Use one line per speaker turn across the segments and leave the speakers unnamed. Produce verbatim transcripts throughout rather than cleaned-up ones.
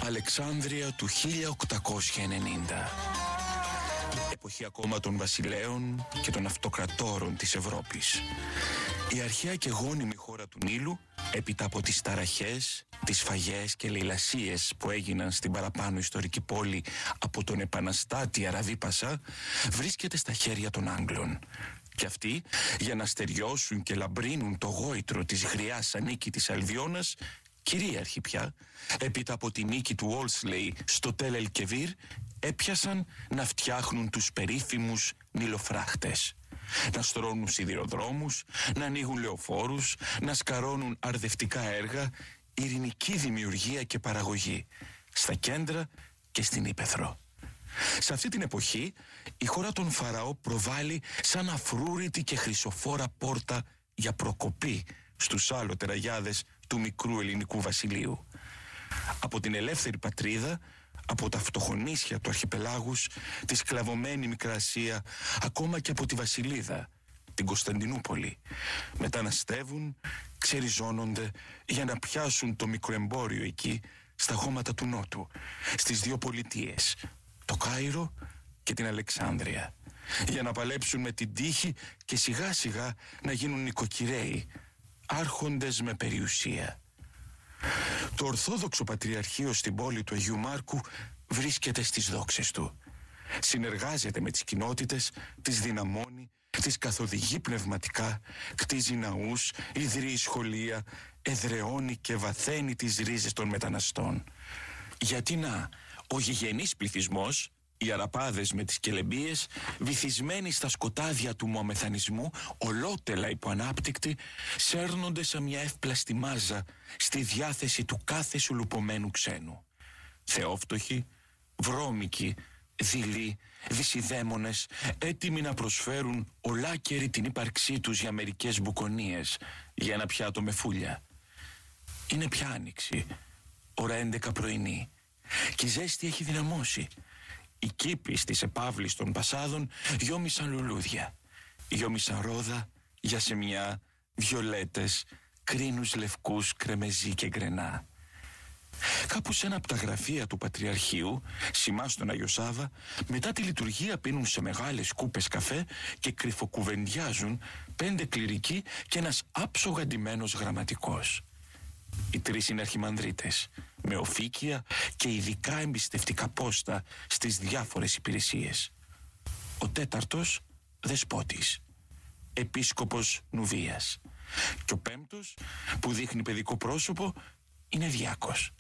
Αλεξάνδρεια του χίλια οκτακόσια ενενήντα. Εποχή ακόμα των βασιλέων και των αυτοκρατόρων της Ευρώπης. Η αρχαία και γόνιμη χώρα του Νείλου, έπειτα από τις ταραχές, τις φαγές και λαιλασίες που έγιναν στην παραπάνω ιστορική πόλη από τον επαναστάτη Αραβί Πασά, βρίσκεται στα χέρια των Άγγλων. Και αυτοί, για να στεριώσουν και λαμπρύνουν το γόητρο της γριάς ανίκητης Αλβιώνας, κυρίαρχοι πια, έπειτα από τη νίκη του Όλσλεϊ στο Τελ ελ Κεβίρ, έπιασαν να φτιάχνουν τους περίφημους νυλοφράχτες. Να στρώνουν σιδηροδρόμους, να ανοίγουν λεωφόρους, να σκαρώνουν αρδευτικά έργα, ειρηνική δημιουργία και παραγωγή, στα κέντρα και στην ύπαιθρο. Σε αυτή την εποχή, η χώρα των Φαραώ προβάλλει σαν αφρούρητη και χρυσοφόρα πόρτα για προκοπή στους άλλοτε ραγιάδες του μικρού ελληνικού βασιλείου. Από την ελεύθερη πατρίδα, από τα φτωχονήσια του αρχιπελάγους, τη σκλαβωμένη Μικρά Ασία, ακόμα και από τη Βασιλίδα, την Κωνσταντινούπολη, μεταναστεύουν, ξεριζώνονται για να πιάσουν το μικροεμπόριο εκεί, στα χώματα του Νότου, στις δύο πολιτείες, το Κάιρο και την Αλεξάνδρεια, για να παλέψουν με την τύχη και σιγά σιγά να γίνουν νοικοκυρέοι, άρχοντες με περιουσία. Το Ορθόδοξο Πατριαρχείο στην πόλη του Αγίου Μάρκου βρίσκεται στις δόξες του. Συνεργάζεται με τις κοινότητες, τις δυναμώνει, τις καθοδηγεί πνευματικά, κτίζει ναούς, ιδρύει σχολεία, εδραιώνει και βαθαίνει τις ρίζες των μεταναστών. Γιατί να, ο γηγενής πληθυσμός, οι Αραπάδες με τις κελεμπίες, βυθισμένοι στα σκοτάδια του μωαμεθανισμού, ολότελα υποανάπτυκτοι, σέρνονται σαν μια εύπλαστη μάζα στη διάθεση του κάθε σουλουπωμένου ξένου. Θεόφτωχοι, βρώμικοι, δειλοί, δυσιδαίμονες, έτοιμοι να προσφέρουν ολάκερη την ύπαρξή τους για μερικές μπουκονίες, για ένα πιάτο με φούλια. Είναι πια άνοιξη, ώρα έντεκα πρωινή, και η ζέστη έχει δυναμώσει. Οι κήποι στις επαύλεις των Πασάδων γιόμισαν λουλούδια, γιόμισαν ρόδα, γιασεμιά, βιολέτες, κρίνους λευκούς, κρεμεζί και γκρενά. Κάπου σε ένα από τα γραφεία του Πατριαρχείου, σημά στον Άγιο Σάββα, μετά τη λειτουργία πίνουν σε μεγάλες κούπες καφέ και κρυφοκουβεντιάζουν πέντε κληρικοί και ένας άψογα ντυμένος γραμματικός. Οι τρεις είναι αρχιμανδρίτες, με οφίκια και ειδικά εμπιστευτικά πόστα στις διάφορες υπηρεσίες. Ο τέταρτος, δεσπότης, επίσκοπος Νουβίας. Και ο πέμπτος, που δείχνει παιδικό πρόσωπο, είναι διάκος.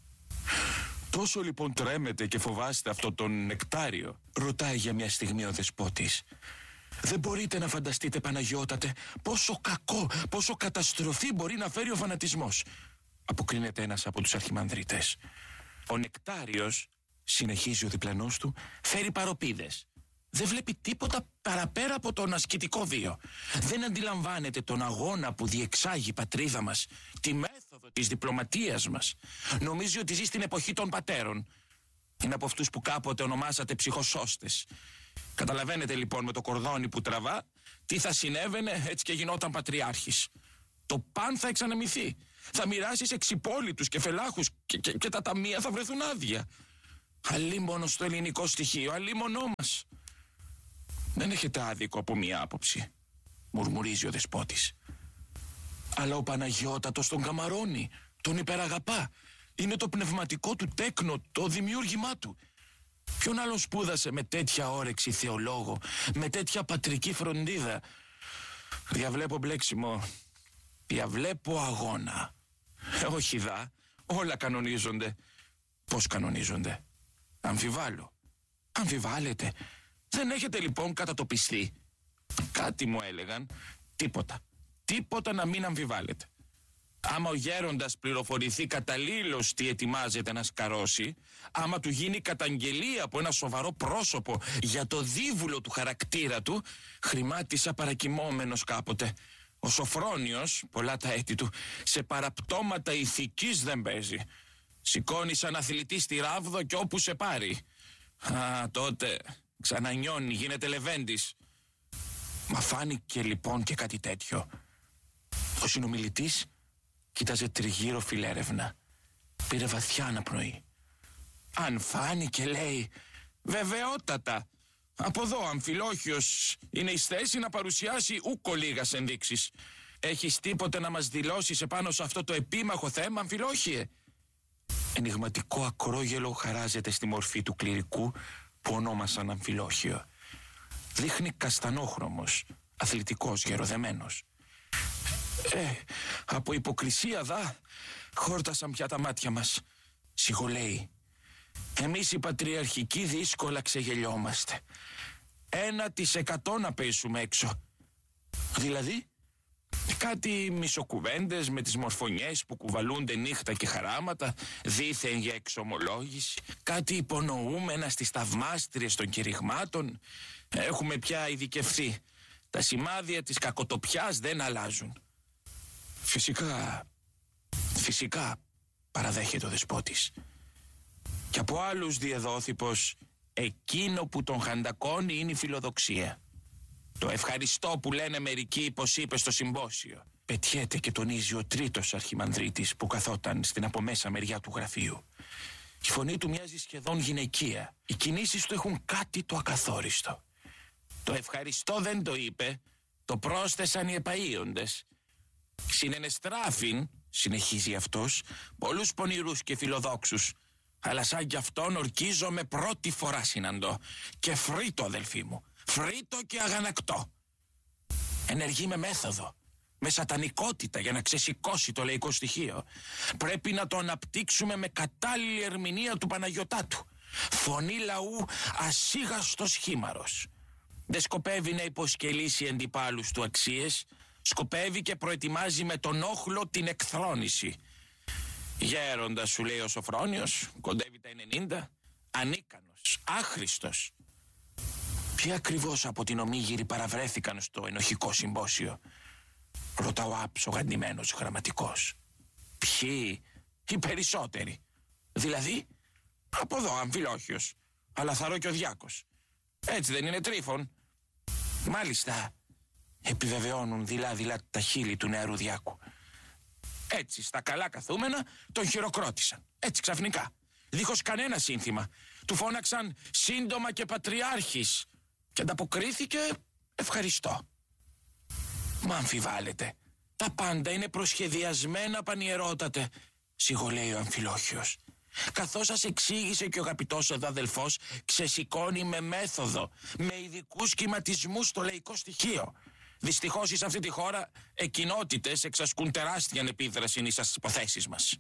Τόσο λοιπόν τρέμετε και φοβάστε αυτό τον νεκτάριο, ρωτάει για μια στιγμή ο δεσπότης. Δεν μπορείτε να φανταστείτε, Παναγιώτατε, πόσο κακό, πόσο καταστροφή μπορεί να φέρει ο φανατισμός, αποκρίνεται ένας από τους αρχιμανδρίτες. Ο νεκτάριος, συνεχίζει ο διπλανός του, φέρει παροπίδες. Δεν βλέπει τίποτα παραπέρα από τον ασκητικό βίο. Δεν αντιλαμβάνεται τον αγώνα που διεξάγει η πατρίδα μας, τη μέθοδο της διπλωματίας μας. Νομίζει ότι ζει στην εποχή των πατέρων. Είναι από αυτούς που κάποτε ονομάσατε ψυχοσώστες. Καταλαβαίνετε λοιπόν με το κορδόνι που τραβά τι θα συνέβαινε έτσι και γινόταν πατριάρχης. Το παν θα εξανεμηθεί. Θα μοιράσει σε ξυπόλυτους και φελάχους και, και, και τα ταμεία θα βρεθούν άδεια. Αλίμονο στο ελληνικό στοιχείο, αλίμονό μας. Δεν έχετε άδικο από μία άποψη, μουρμουρίζει ο δεσπότης. Αλλά ο Παναγιώτατος τον καμαρώνει, τον υπεραγαπά. Είναι το πνευματικό του τέκνο, το δημιούργημά του. Ποιον άλλον σπούδασε με τέτοια όρεξη θεολόγο, με τέτοια πατρική φροντίδα? Διαβλέπω μπλέξιμο, διαβλέπω αγώνα. Ε, όχι δα, όλα κανονίζονται. Πώς κανονίζονται? Αμφιβάλλω. Αμφιβάλλετε? Δεν έχετε λοιπόν κατατοπιστεί? Κάτι μου έλεγαν. Τίποτα. Τίποτα να μην αμφιβάλλετε. Άμα ο γέροντας πληροφορηθεί καταλήλως τι ετοιμάζεται να σκαρώσει, άμα του γίνει καταγγελία από ένα σοβαρό πρόσωπο για το δίβουλο του χαρακτήρα του, χρημάτισα παρακυμόμενος κάποτε. Ο Σοφρόνιος, πολλά τα έτη του, σε παραπτώματα ηθικής δεν παίζει. Σηκώνει σαν αθλητή στη ράβδο και όπου σε πάρει. Α, τότε ξανανιώνει, γίνεται λεβέντης. Μα φάνηκε λοιπόν και κάτι τέτοιο. Ο συνομιλητής κοίταζε τριγύρω φιλέρευνα. Πήρε βαθιά αναπνοή. Αν φάνηκε, λέει, βεβαιότατα. Από εδώ Αμφιλόχιος είναι εις θέση να παρουσιάσει ούκο λίγας ενδείξεις. Έχεις τίποτε να μας δηλώσεις επάνω σε αυτό το επίμαχο θέμα, Αμφιλόχιε? Ενιγματικό ακρόγελο χαράζεται στη μορφή του κληρικού που ονόμασαν Αμφιλόχιο. Δείχνει καστανόχρωμος, αθλητικός, γεροδεμένος. Ε, από υποκρισία δα, χόρτασαν πια τα μάτια μας. Σιγολέει. Εμείς οι πατριαρχικοί δύσκολα ξεγελιόμαστε. Ένα της εκατό να πέσουμε έξω. Δηλαδή, κάτι μισοκουβέντες με τις μορφωνιές που κουβαλούνται νύχτα και χαράματα, δήθεν για εξομολόγηση, κάτι υπονοούμενα στις θαυμάστριες των κηρυγμάτων. Έχουμε πια ειδικευθεί. Τα σημάδια της κακοτοπιάς δεν αλλάζουν. Φυσικά, φυσικά, παραδέχεται ο δεσπότης. Και από άλλους διεδόθη πως εκείνο που τον χαντακώνει είναι η φιλοδοξία. Το ευχαριστώ που λένε μερικοί πως είπε στο συμπόσιο. Πετιέται και τονίζει ο τρίτος αρχιμανδρίτης που καθόταν στην απομέσα μεριά του γραφείου. Η φωνή του μοιάζει σχεδόν γυναικεία. Οι κινήσεις του έχουν κάτι το ακαθόριστο. Το ευχαριστώ δεν το είπε, το πρόσθεσαν οι επαΐοντες. Συνενεστράφην, συνεχίζει αυτός, πολλούς πονηρούς και φιλοδόξους, αλλά σαν κι αυτόν ορκίζομαι πρώτη φορά συναντώ. Και φρύτω, αδελφοί μου, φρύτω και αγανακτώ. Ενεργεί με μέθοδο, με σατανικότητα για να ξεσηκώσει το λαϊκό στοιχείο. Πρέπει να το αναπτύξουμε με κατάλληλη ερμηνεία του Παναγιωτάτου. Φωνή λαού ασίγαστος χήμαρος. Δεν σκοπεύει να υποσκελίσει αντιπάλους του αξίες, σκοπεύει και προετοιμάζει με τον όχλο την εκθρόνηση. Γέροντας, σου λέει ο Σοφρόνιος, κοντεύει τα ενενήντα, ανίκανος, άχρηστος. Ποιοι ακριβώς από την Ομίγυρη παραβρέθηκαν στο ενοχικό συμπόσιο? Ρωτά ο άψογαντημένος γραμματικός. Ποιοι? Οι περισσότεροι. Δηλαδή, από εδώ Αμφιλόχιος, αλλά Θαρώ και ο Διάκος. Έτσι δεν είναι, Τρίφων? Μάλιστα, επιβεβαιώνουν δειλά-δειλά τα χείλη του νεαρού Διάκου. Έτσι, στα καλά καθούμενα, τον χειροκρότησαν. Έτσι ξαφνικά, δίχως κανένα σύνθημα. Του φώναξαν σύντομα και πατριάρχης και ανταποκρίθηκε ευχαριστώ. Μα αμφιβάλλετε, τα πάντα είναι προσχεδιασμένα, πανιερότατε, σιγολέει ο Αμφιλόχιος. Καθώς σας εξήγησε και ο αγαπητός εδώ αδελφός, ξεσηκώνει με μέθοδο, με ειδικούς σχηματισμούς το λαϊκό στοιχείο. Δυστυχώς σε αυτή τη χώρα εκκοινότητες εξασκούν τεράστια επίδραση στις υποθέσεις μας.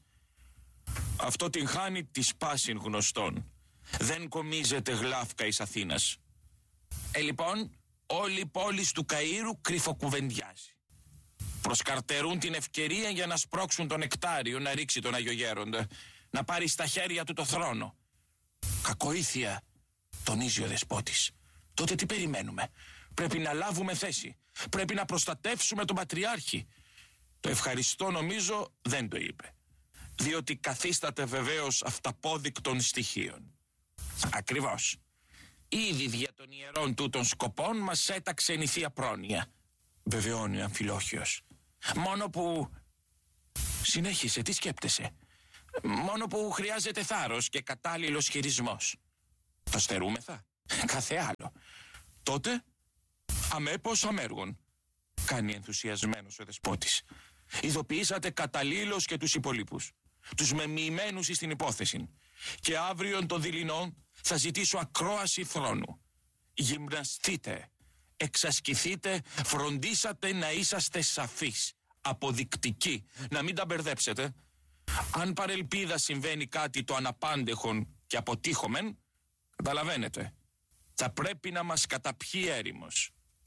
Αυτό την χάνει της πάσιν γνωστών. Δεν κομίζεται γλάφκα εις Αθήνας. Ε, λοιπόν, όλη η πόλη του Καΐρου κρυφοκουβεντιάζει. Προσκαρτερούν την ευκαιρία για να σπρώξουν τον Νεκτάριο να ρίξει τον Άγιο Γέροντα, να πάρει στα χέρια του το θρόνο. Κακοήθεια, τονίζει ο δεσπότης. Τότε τι περιμένουμε? Πρέπει να λάβουμε θέση. Πρέπει να προστατεύσουμε τον Πατριάρχη. Το ευχαριστώ νομίζω δεν το είπε, διότι καθίσταται βεβαίως αυταπόδεικτων στοιχείων. Ακριβώς. Ήδη δια των ιερών τούτων σκοπών μας έταξε η Θεία Πρόνοια, βεβαιώνει ο Αμφιλόχιος. Μόνο που... Συνέχισε, τι σκέπτεσαι? Μόνο που χρειάζεται θάρρος και κατάλληλος χειρισμός. Το στερούμεθα? Κάθε άλλο. Τότε αμέπως αμέργων, κάνει ενθουσιασμένος ο δεσπότης. Ειδοποιήσατε καταλήλως και τους υπολείπους, τους μεμοιημένους στην υπόθεση, και αύριον των δειλινών θα ζητήσω ακρόαση θρόνου. Γυμναστείτε, εξασκηθείτε, φροντίσατε να είσαστε σαφείς, αποδεικτικοί, να μην τα μπερδέψετε. Αν παρελπίδα συμβαίνει κάτι το αναπάντεχον και αποτύχομεν, καταλαβαίνετε, θα πρέπει να μας καταπιεί έρημος.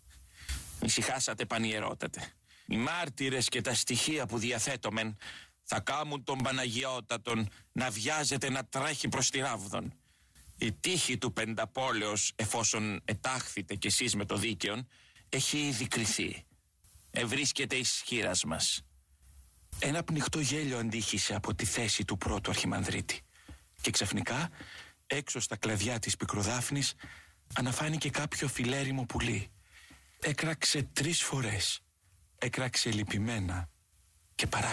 Ησυχάσατε, πανιερότατε. Οι μάρτυρες και τα στοιχεία που διαθέτομεν θα κάμουν τον Παναγιώτατον να βιάζεται να τρέχει προς τη ράβδον. Η τύχη του πενταπόλεως, εφόσον ετάχθητε κι εσείς με το δίκαιον, έχει ήδη κριθεί. Ευρίσκεται εις χείρας μας. Ένα πνιχτό γέλιο αντίχησε από τη θέση του πρώτου αρχιμανδρίτη και ξαφνικά, έξω στα κλαδιά της Πικροδάφνης, αναφάνηκε κάποιο φιλέριμο πουλί. Έκραξε τρεις φορές. Έκραξε λυπημένα και παράξενα.